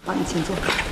好，你请坐。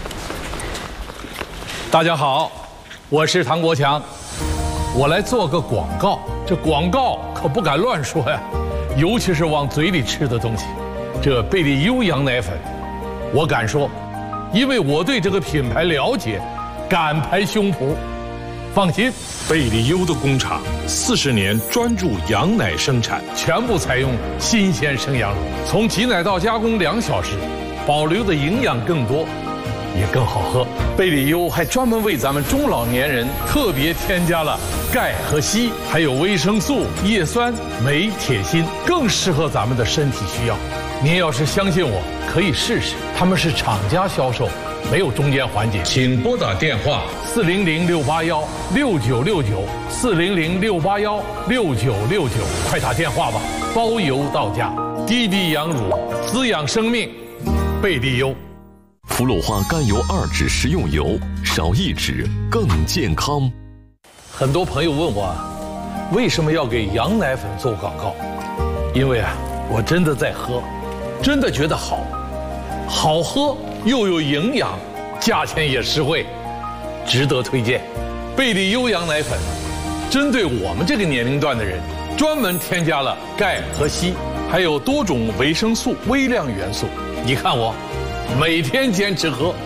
大家好，我是唐国强，我来做个广告。这广告可不敢乱说呀，尤其是往嘴里吃的东西。这贝利优羊奶粉，我敢说，因为我对这个品牌了解，敢拍胸脯。放心，贝利优的工厂40年专注羊奶生产，全部采用新鲜生羊乳，从挤奶到加工2小时，保留的营养更多，也更好喝。贝利优还专门为咱们中老年人特别添加了钙和硒，还有维生素、叶酸、镁、铁、锌，更适合咱们的身体需要。您要是相信我，可以试试。他们是厂家销售，没有中间环节。请拨打电话400-681-6969，400-681-6969，快打电话吧，包邮到家。滴滴羊乳，滋养生命，贝利优。 氟鲁化甘油2酯食用油，少1酯更健康。 很多朋友问我，为什么要给羊奶粉做广告？因为我真的在喝，真的觉得好喝又有营养，价钱也实惠，值得推荐。贝利优羊奶粉针对我们这个年龄段的人，专门添加了钙和硒，还有多种维生素、微量元素。你看我每天坚持喝。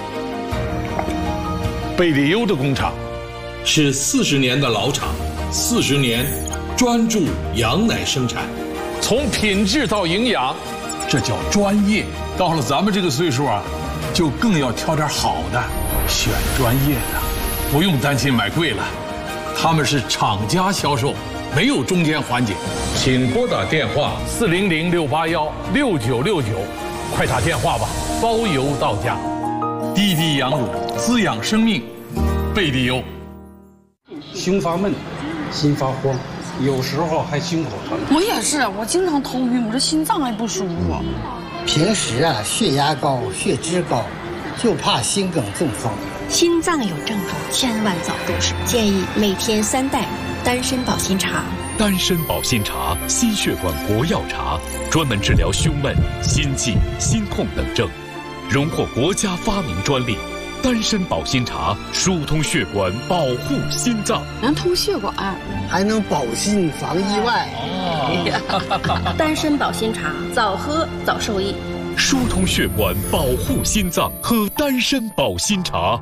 贝利优的工厂是40年的老厂，40年专注羊奶生产，从品质到营养，这叫专业。到了咱们这个岁数就更要挑点好的，选专业的，不用担心买贵了。他们是厂家销售，没有中间环节。请拨打电话400-681-6969，快打电话吧，包邮到家。滴滴羊乳，滋养生命，贝利优。 胸发闷，心发慌，有时候还心口疼。 我也是，我经常头晕，我这心脏也不舒服。 平时血压高、血脂高，就怕心梗中风。 心脏有症状，千万早入手。建议每天3袋丹参保心茶。 丹参保心茶，心血管活药茶，专门治疗胸闷、心悸、心痛等症，荣获国家发明专利。丹参保心茶疏通血管，保护心脏， 能通血管， 还能保心防意外。 丹参保心茶，早喝早受益。 疏通血管，保护心脏，喝丹参保心茶。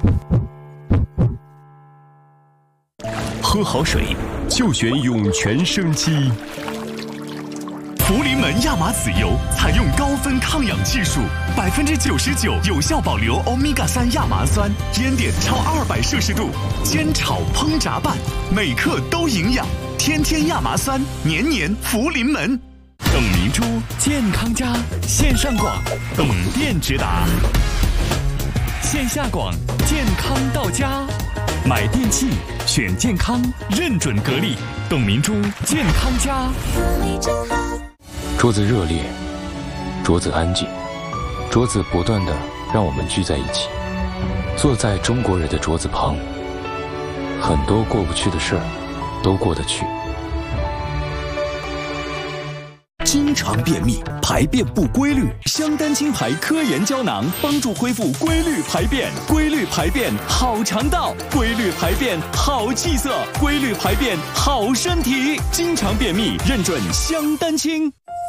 喝好水就选涌泉生机。福临门亚麻籽油采用高分抗氧技术，99%有效保留欧米伽3亚麻酸，烟点超200摄氏度，煎炒烹炸拌，每克都营养，天天亚麻酸，年年福临门。董明珠健康家线上广，董店直达；线下广，健康到家。买电器选健康，认准格力，董明珠健康家。 桌子热烈，桌子安静，桌子不断地让我们聚在一起，坐在中国人的桌子旁，很多过不去的事儿都过得去。 经常便秘，排便不规律，香丹青牌科研胶囊帮助恢复规律排便，规律排便好肠道，规律排便好气色，规律排便好身体。经常便秘认准香丹青。